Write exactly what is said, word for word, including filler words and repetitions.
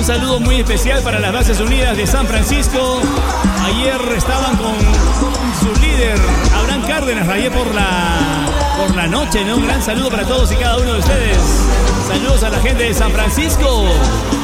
saludo muy especial para las Bases Unidas de San Francisco. Ayer estaban con su líder, Abraham Cárdenas, ayer por la, por la noche, ¿no? Un gran saludo para todos y cada uno de ustedes. Saludos a la gente de San Francisco.